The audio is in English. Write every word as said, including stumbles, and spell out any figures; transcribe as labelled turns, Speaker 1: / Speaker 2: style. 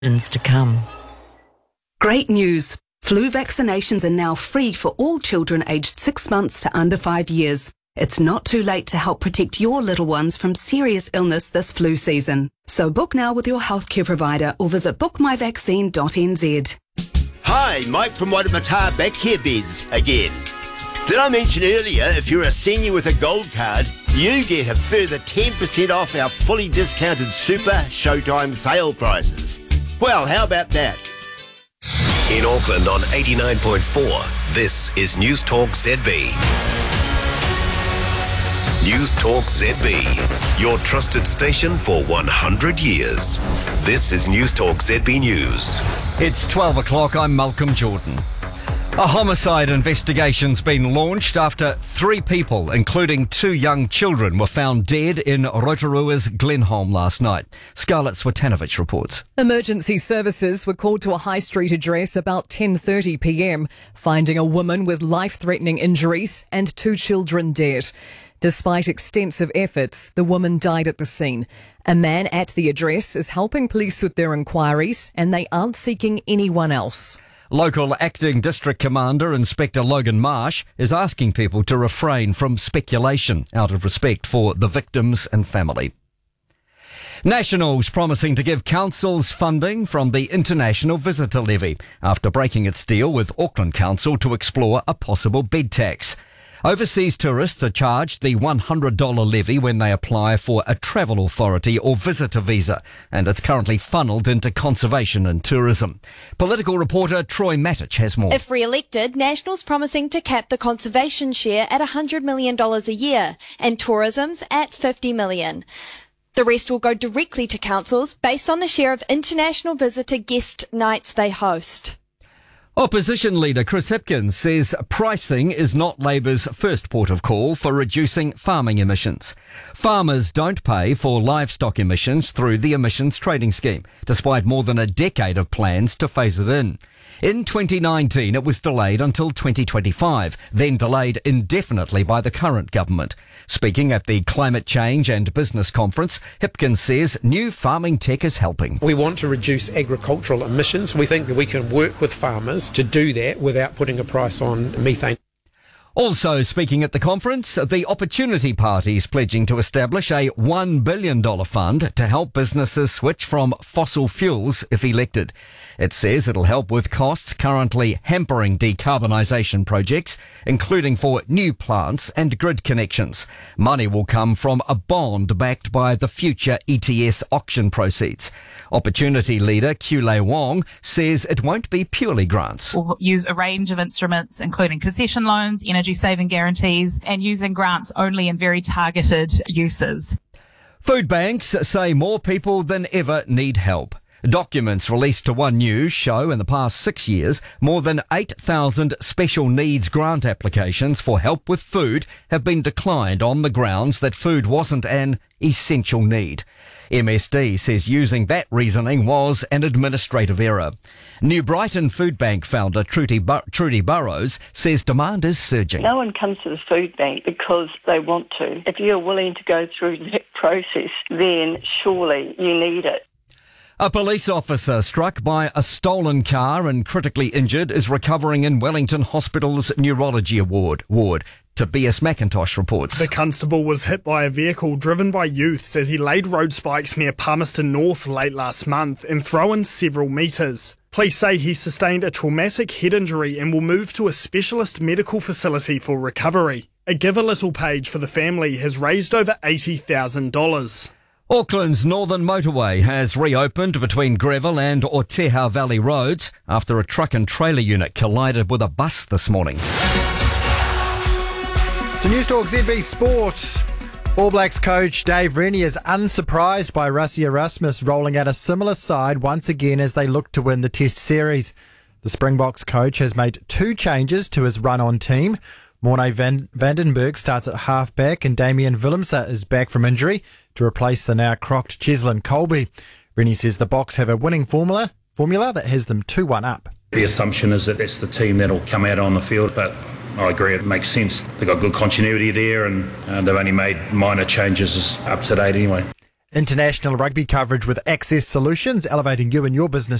Speaker 1: to come.
Speaker 2: Great news! Flu vaccinations are now free for all children aged six months to under five years. It's not too late to help protect your little ones from serious illness this flu season. So book now with your healthcare provider or visit book my vaccine dot n z.
Speaker 3: Hi, Mike from Waitemata Back Care Beds again. Did I mention earlier, if you're a senior with a gold card, you get a further ten percent off our fully discounted Super Showtime sale prices? Well, how about that?
Speaker 4: In Auckland on eighty-nine point four, this is News Talk Z B. News Talk Z B, your trusted station for one hundred years. This is News Talk Z B News.
Speaker 5: It's twelve o'clock, I'm Malcolm Jordan. A homicide investigation's been launched after three people, including two young children, were found dead in Rotorua's Glenholm last night. Scarlett Swetanovich reports.
Speaker 6: Emergency services were called to a high street address about ten thirty p m, finding a woman with life-threatening injuries and two children dead. Despite extensive efforts, the woman died at the scene. A man at the address is helping police with their inquiries, and they aren't seeking anyone else.
Speaker 5: Local Acting District Commander Inspector Logan Marsh is asking people to refrain from speculation out of respect for the victims and family. Nationals promising to give councils funding from the International Visitor Levy after breaking its deal with Auckland Council to explore a possible bed tax. Overseas tourists are charged the one hundred dollars levy when they apply for a travel authority or visitor visa, and it's currently funnelled into conservation and tourism. Political reporter Troy Matic has more.
Speaker 7: If re-elected, Nationals promising to cap the conservation share at one hundred million dollars a year and tourism's at fifty million dollars. The rest will go directly to councils based on the share of international visitor guest nights they host.
Speaker 5: Opposition leader Chris Hipkins says pricing is not Labour's first port of call for reducing farming emissions. Farmers don't pay for livestock emissions through the emissions trading scheme, despite more than a decade of plans to phase it in. In twenty nineteen, it was delayed until twenty twenty-five, then delayed indefinitely by the current government. Speaking at the Climate Change and Business Conference, Hipkins says new farming tech is helping.
Speaker 8: We want to reduce agricultural emissions. We think that we can work with farmers to do that without putting a price on methane.
Speaker 5: Also speaking at the conference, the Opportunity Party is pledging to establish a one billion dollars fund to help businesses switch from fossil fuels if elected. It says it'll help with costs currently hampering decarbonisation projects, including for new plants and grid connections. Money will come from a bond backed by the future E T S auction proceeds. Opportunity leader Kule Wong says it won't be purely grants.
Speaker 9: We'll use a range of instruments, including concession loans, energy saving guarantees, and using grants only in very targeted uses.
Speaker 5: Food banks say more people than ever need help. Documents released to One News show in the past six years, more than eight thousand special needs grant applications for help with food have been declined on the grounds that food wasn't an essential need. M S D says using that reasoning was an administrative error. New Brighton Food Bank founder Trudy, Bur- Trudy Burrows says demand is surging.
Speaker 10: No one comes to the food bank because they want to. If you're willing to go through that process, then surely you need it.
Speaker 5: A police officer struck by a stolen car and critically injured is recovering in Wellington Hospital's neurology ward. ward. Tobias McIntosh reports.
Speaker 11: The constable was hit by a vehicle driven by youths as he laid road spikes near Palmerston North late last month and thrown several metres. Police say he sustained a traumatic head injury and will move to a specialist medical facility for recovery. A Give a Little page for the family has raised over eighty thousand dollars.
Speaker 5: Auckland's Northern Motorway has reopened between Greville and Oteha Valley roads after a truck and trailer unit collided with a bus this morning.
Speaker 12: To News Talk Z B Sport. All Blacks coach Dave Rennie is unsurprised by Rassie Erasmus rolling out a similar side once again as they look to win the Test series. The Springboks coach has made two changes to his run-on team. Morne Van Vandenberg starts at half-back and Damien Willemse is back from injury to replace the now crocked Cheslin Colby. Rennie says the Boks have a winning formula formula that has them two one up.
Speaker 13: The assumption is that that's the team that'll come out on the field, but I agree it makes sense. They've got good continuity there and uh, they've only made minor changes up to date anyway.
Speaker 12: International rugby coverage with Access Solutions, elevating you and your business